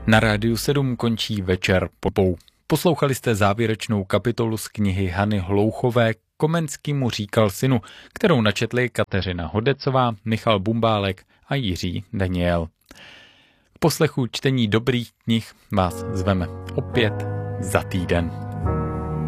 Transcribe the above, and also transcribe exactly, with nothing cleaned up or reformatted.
Na Rádiu sedm končí večer popou. Poslouchali jste závěrečnou kapitolu z knihy Hany Hlouchové Komenský mu říkal synu, kterou načetli Kateřina Hodecová, Michal Bumbálek a Jiří Daniel. K poslechu čtení dobrých knih vás zveme opět za týden.